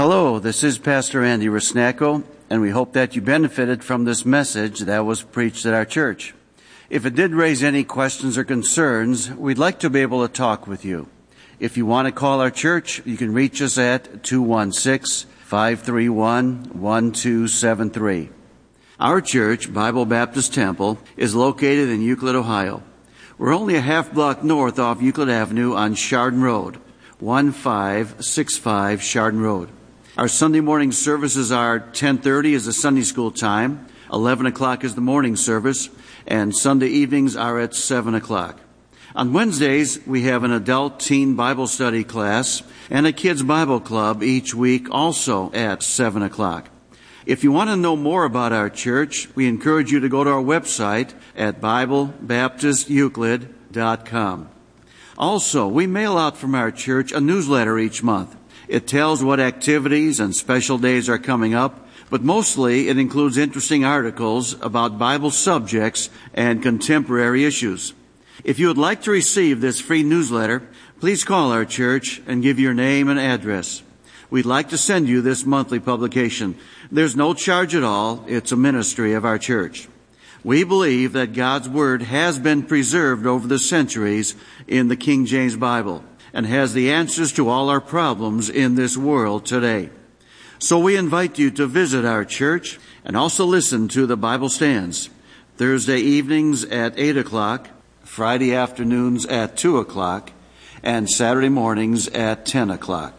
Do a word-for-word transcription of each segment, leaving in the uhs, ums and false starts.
Hello, this is Pastor Andy Rusnacko, and we hope that you benefited from this message that was preached at our church. If it did raise any questions or concerns, we'd like to be able to talk with you. If you want to call our church, you can reach us at two one six, five three one, one two seven three. Our church, Bible Baptist Temple, is located in Euclid, Ohio. We're only a half block north off Euclid Avenue on Chardon Road, one five six five Chardon Road. Our Sunday morning services are ten thirty is the Sunday school time, eleven o'clock is the morning service, and Sunday evenings are at seven o'clock. On Wednesdays, we have an adult teen Bible study class and a kids Bible club each week, also at seven o'clock. If you want to know more about our church, we encourage you to go to our website at bible baptist euclid dot com. Also, we mail out from our church a newsletter each month. It tells what activities and special days are coming up, but mostly it includes interesting articles about Bible subjects and contemporary issues. If you would like to receive this free newsletter, please call our church and give your name and address. We'd like to send you this monthly publication. There's no charge at all. It's a ministry of our church. We believe that God's Word has been preserved over the centuries in the King James Bible and has the answers to all our problems in this world today. So we invite you to visit our church and also listen to the Bible Stands, Thursday evenings at eight o'clock, Friday afternoons at two o'clock, and Saturday mornings at ten o'clock.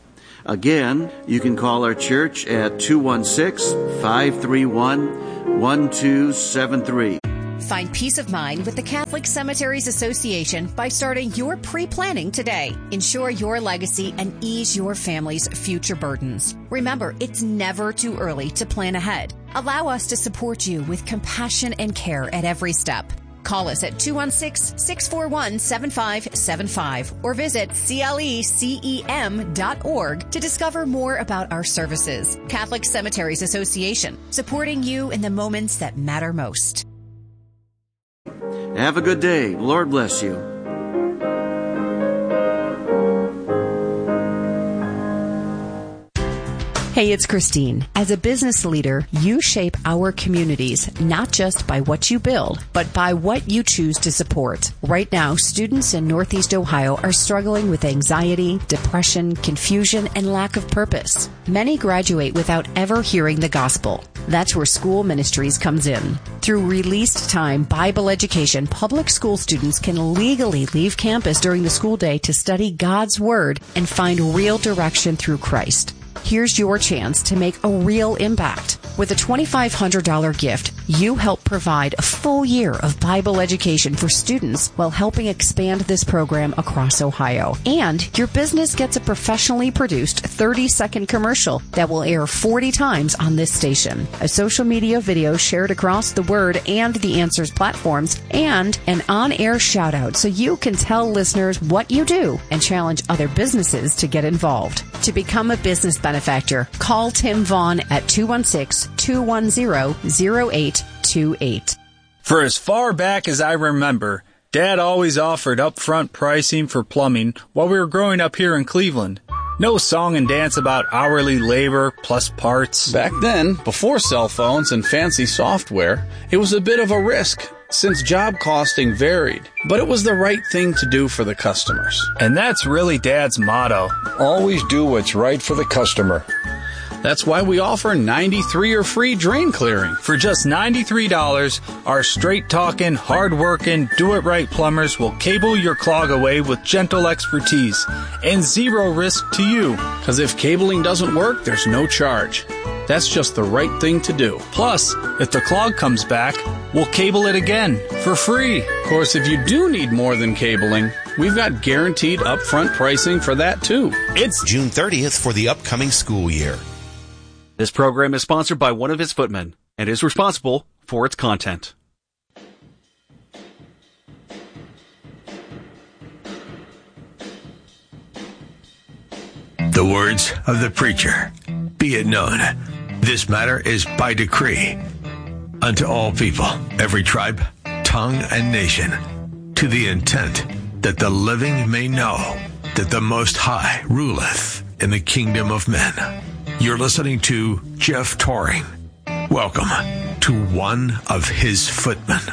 Again, you can call our church at two one six, five three one, one two seven three. Find peace of mind with the Catholic Cemeteries Association by starting your pre-planning today. Ensure your legacy and ease your family's future burdens. Remember, it's never too early to plan ahead. Allow us to support you with compassion and care at every step. Call us at two one six, six four one, seven five seven five or visit C L E C E M dot org to discover more about our services. Catholic Cemeteries Association, supporting you in the moments that matter most. Have a good day. Lord bless you. Hey, it's Christine. As a business leader, you shape our communities, not just by what you build, but by what you choose to support. Right now, students in Northeast Ohio are struggling with anxiety, depression, confusion, and lack of purpose. Many graduate without ever hearing the gospel. That's where School Ministries comes in. Through released time Bible education, public school students can legally leave campus during the school day to study God's Word and find real direction through Christ. Here's your chance to make a real impact. With a twenty-five hundred dollars gift, you help provide a full year of Bible education for students while helping expand this program across Ohio. And your business gets a professionally produced thirty-second commercial that will air forty times on this station, a social media video shared across the Word and the Answers platforms, and an on-air shout-out so you can tell listeners what you do and challenge other businesses to get involved. To become a business benefactor, call Tim Vaughn at two one six, two one zero, zero eight two eight. For as far back as I remember, Dad always offered upfront pricing for plumbing while we were growing up here in Cleveland. No song and dance about hourly labor plus parts. Back then, before cell phones and fancy software, it was a bit of a risk, since job costing varied. But it was the right thing to do for the customers. And that's really Dad's motto. Always do what's right for the customer. That's why we offer ninety-three or free drain clearing. For just ninety-three dollars, our straight-talking, hard-working, do-it-right plumbers will cable your clog away with gentle expertise and zero risk to you. Because if cabling doesn't work, there's no charge. That's just the right thing to do. Plus, if the clog comes back, we'll cable it again for free. Of course, if you do need more than cabling, we've got guaranteed upfront pricing for that too. It's June thirtieth for the upcoming school year. This program is sponsored by one of its footmen and is responsible for its content. The words of the preacher. Be it known, this matter is by decree unto all people, every tribe, tongue, and nation, to the intent that the living may know that the Most High ruleth in the kingdom of men. You're listening to Jeff Touring. Welcome to One of His Footmen.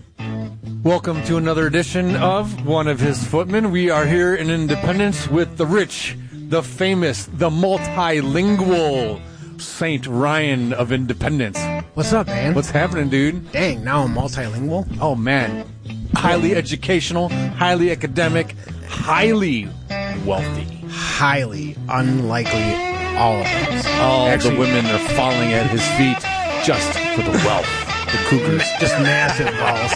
Welcome to another edition of One of His Footmen. We are here in Independence with the rich, the famous, the multilingual Saint Ryan of Independence. What's up, man? What's happening, dude? Dang, now I'm multilingual? Oh, man. Highly educational, highly academic, highly wealthy. Highly unlikely, all of us. All Actually, the women are falling at his feet just for the wealth. The cougars. Just massive balls.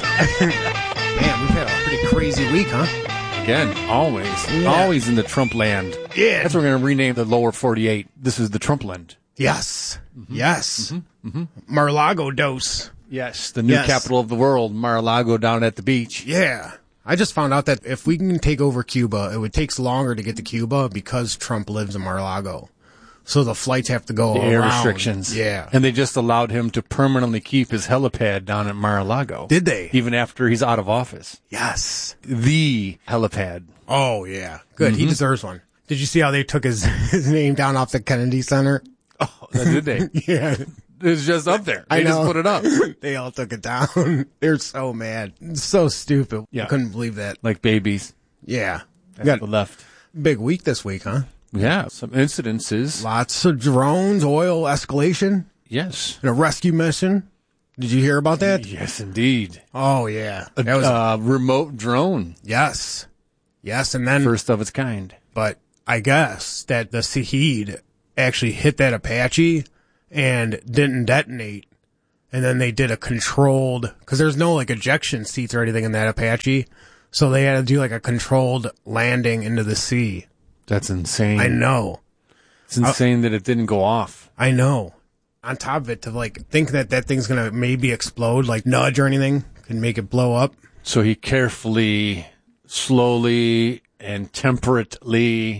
Man, we've had a pretty crazy week, huh? Again, always. Yeah. Always in the Trump land. Yeah. That's what we're going to rename the lower forty-eight. This is the Trump land. Yes. Mm-hmm. Yes. Mm-hmm. Mm-hmm. Mar-a-Lago dose. Yes, the new yes. capital of the world, Mar-a-Lago down at the beach. Yeah. I just found out that if we can take over Cuba, it would take longer to get to Cuba because Trump lives in Mar-a-Lago. So the flights have to go the around. air restrictions. Yeah. And they just allowed him to permanently keep his helipad down at Mar-a-Lago. Did they? Even after he's out of office. Yes. The helipad. Oh, yeah. Good. Mm-hmm. He deserves one. Did you see how they took his, his name down off the Kennedy Center? Oh, did they? Yeah. It's just up there. They I know. just put it up. They all took it down. They're so mad. It's so stupid. Yeah. I couldn't believe that. Like babies. Yeah. We got the left. Big week this week, huh? Yeah. Some incidences. Lots of drones, oil escalation. Yes. And a rescue mission. Did you hear about that? Yes, indeed. Oh, yeah. A that was uh, remote drone. Yes. Yes, and then... First of its kind. But I guess that the Shahed actually hit that Apache and didn't detonate. And then they did a controlled, because there's no like ejection seats or anything in that Apache. So they had to do like a controlled landing into the sea. That's insane. I know. It's insane uh, that it didn't go off. I know. On top of it, to like think that that thing's going to maybe explode, like nudge or anything, can make it blow up. So he carefully, slowly, and temperately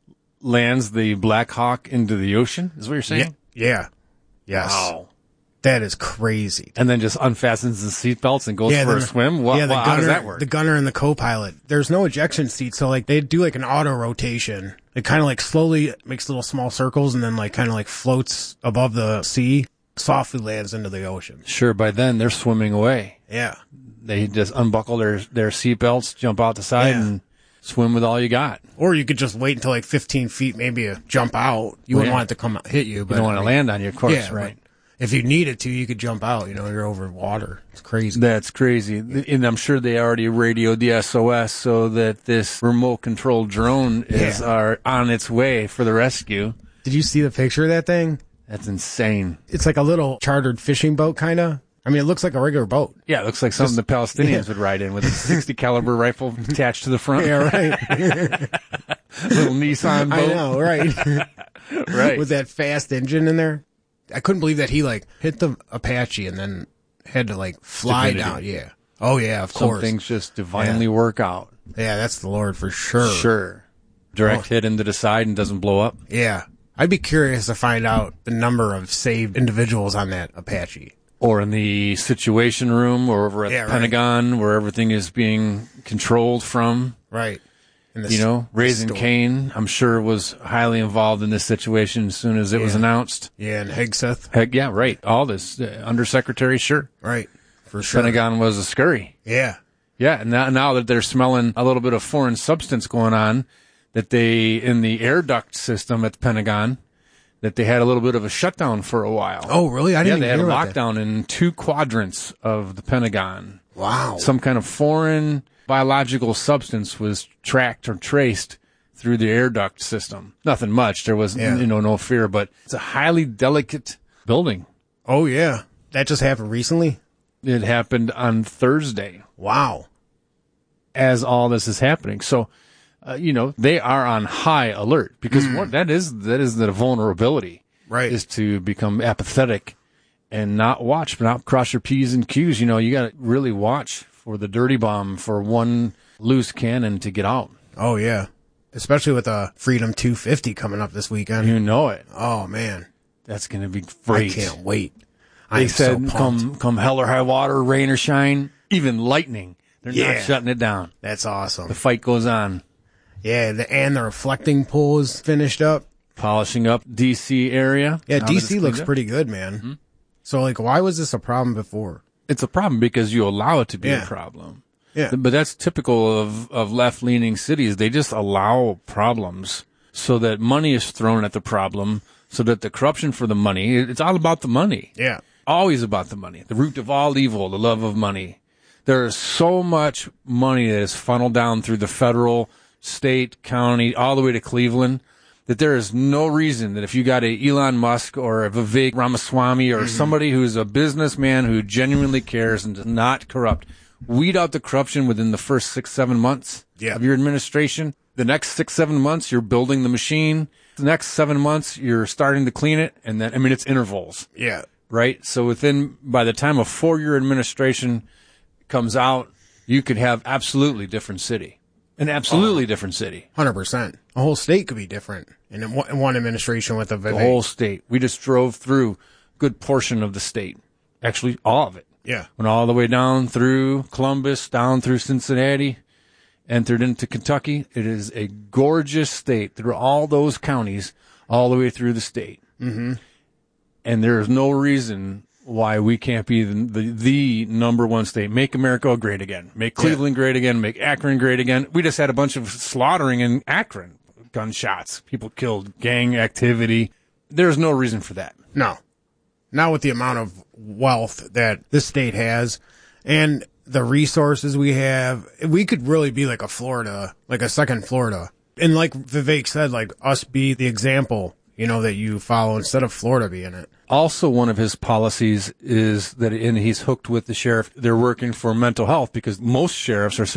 lands the Black Hawk into the ocean, is what you're saying? Yeah. Yeah. Yes. Wow. That is crazy. And then just unfastens the seatbelts and goes yeah, for a swim? What, yeah, the well, gunner, how does that work? The gunner and the co-pilot. There's no ejection seat, so like they do like an auto rotation. It kind of like slowly makes little small circles and then like kind of like floats above the sea, softly lands into the ocean. Sure, by then they're swimming away. Yeah. They just unbuckle their, their seatbelts, jump out the side, yeah. and swim with all you got. Or you could just wait until like fifteen feet, maybe a jump out. You well, wouldn't yeah. want it to come hit you. But you don't want to like, land on you, of course, yeah, right? If you needed to, you could jump out. You know, you're over water. It's crazy. That's crazy. And I'm sure they already radioed the S O S so that this remote controlled drone is yeah. are on its way for the rescue. Did you see the picture of that thing? That's insane. It's like a little chartered fishing boat, kind of. I mean, it looks like a regular boat. Yeah, it looks like something Just, the Palestinians yeah. would ride in with a sixty caliber rifle attached to the front. Yeah, right. Little Nissan boat. I know, right. Right. With that fast engine in there. I couldn't believe that he like hit the Apache and then had to like fly Divinity. down. Yeah. Oh yeah, of Some course. Some things just divinely yeah. work out. Yeah, that's the Lord for sure. Sure. Direct oh. hit into the side and doesn't blow up. Yeah. I'd be curious to find out the number of saved individuals on that Apache. Or in the Situation Room or over at yeah, the Pentagon right. where everything is being controlled from. Right. You know, Raising Cane, I'm sure, was highly involved in this situation as soon as it yeah. was announced. Yeah, and Hegseth. Heck, yeah, right. All this. Uh, Undersecretary, sure. Right, for sure. Pentagon was a scurry. Yeah. Yeah, and now, now that they're smelling a little bit of foreign substance going on, that they, in the air duct system at the Pentagon, that they had a little bit of a shutdown for a while. Oh, really? I didn't yeah, they even had hear a lockdown that. in two quadrants of the Pentagon. Wow. Some kind of foreign biological substance was tracked or traced through the air duct system. Nothing much. There was, yeah. you know, no fear, but it's a highly delicate building. Oh, yeah. That just happened recently? It happened on Thursday. Wow. As all this is happening. So, uh, you know, they are on high alert because mm. what, that is, that is the vulnerability. Right. Is to become apathetic and not watch, not cross your P's and Q's. You know, you got to really watch for the dirty bomb, for one loose cannon to get out. Oh, yeah. Especially with uh, Freedom two fifty coming up this weekend. You know it. Oh, man. That's going to be great. I can't wait. They I'm said so come come hell or high water, rain or shine, even lightning. They're yeah. not shutting it down. That's awesome. The fight goes on. Yeah, the, and the reflecting pool is finished up. polishing up D C area. Yeah, now D that C it's looks cleaned up. pretty good, man. Mm-hmm. So, like, why was this a problem before? It's a problem because you allow it to be Yeah. a problem. Yeah. But that's typical of, of left-leaning cities. They just allow problems so that money is thrown at the problem, so that the corruption for the money, it's all about the money. Yeah. Always about the money. The root of all evil, the love of money. There is so much money that is funneled down through the federal, state, county, all the way to Cleveland, that there is no reason that if you got a Elon Musk or a Vivek Ramaswamy or mm-hmm. somebody who's a businessman who genuinely cares and is not corrupt, weed out the corruption within the first six, seven months yeah. of your administration. The next six, seven months, you're building the machine. The next seven months, you're starting to clean it. And then, I mean, it's intervals. Yeah. Right? So within, by the time a four-year administration comes out, you could have absolutely different city. An absolutely oh, different city. one hundred percent. A whole state could be different in one, one administration with a Vivek. The whole state. We just drove through a good portion of the state. Actually, all of it. Yeah. Went all the way down through Columbus, down through Cincinnati, entered into Kentucky. It is a gorgeous state through all those counties, all the way through the state. Mm-hmm. And there is no reason why we can't be the, the, the number one state. Make America great again. Make Cleveland yeah. great again. Make Akron great again. We just had a bunch of slaughtering in Akron. Gunshots. People killed. Gang activity. There's no reason for that. No. Not with the amount of wealth that this state has and the resources we have. We could really be like a Florida, like a second Florida. And like Vivek said, like us be the example, you know, that you follow instead of Florida being it. Also, one of his policies is that, and he's hooked with the sheriff, they're working for mental health because most sheriffs are